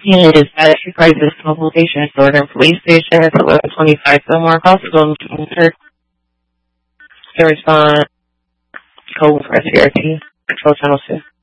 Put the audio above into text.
It is Battery Crisis Location Northern Police Station. It's 1125 Fillmore. Call to go to respond. Code for SCRT. Control Channel 2.